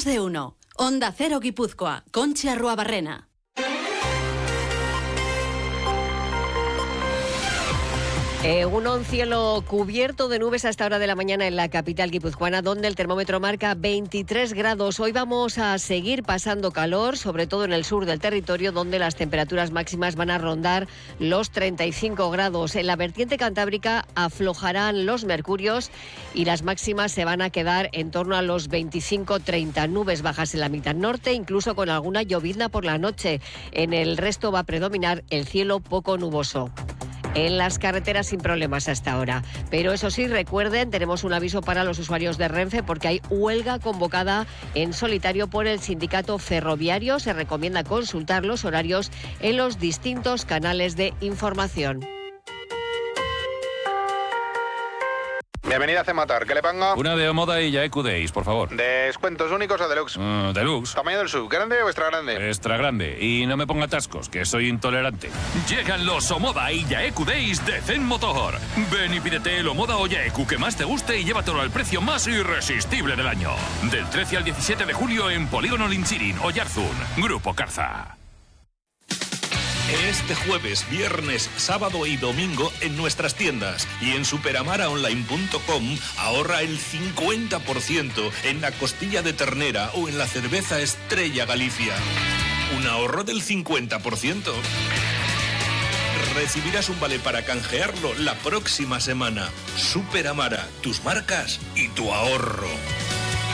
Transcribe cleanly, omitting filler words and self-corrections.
de 1. Onda Cero Guipúzcoa. Conchi Arruabarrena. Un cielo cubierto de nubes a esta hora de la mañana en la capital guipuzcoana, donde el termómetro marca 23 grados. Hoy vamos a seguir pasando calor, sobre todo en el sur del territorio, donde las temperaturas máximas van a rondar los 35 grados. En la vertiente cantábrica aflojarán los mercurios y las máximas se van a quedar en torno a los 25-30. Nubes bajas en la mitad norte, incluso con alguna llovizna por la noche. En el resto va a predominar el cielo poco nuboso. En las carreteras sin problemas hasta ahora. Pero eso sí, recuerden, tenemos un aviso para los usuarios de Renfe porque hay huelga convocada en solitario por el sindicato ferroviario. Se recomienda consultar los horarios en los distintos canales de información. Bienvenida a Cematar, ¿qué le pongo? Una de Omoda y Yaeku Days, por favor. ¿Descuentos únicos o deluxe? Deluxe. ¿Tamaño del sub, grande o extra grande? Extra grande. Y no me ponga atascos, que soy intolerante. Llegan los Omoda y Yaeku Days de Zen Motor. Ven y pídete el Omoda o Yaeku que más te guste y llévatelo al precio más irresistible del año. Del 13 al 17 de julio en Polígono Linchirin, Oyarzún. Grupo Carza. Este jueves, viernes, sábado y domingo en nuestras tiendas y en superamaraonline.com ahorra el 50% en la costilla de ternera o en la cerveza Estrella Galicia. Un ahorro del 50%. Recibirás un vale para canjearlo la próxima semana. Superamara, tus marcas y tu ahorro.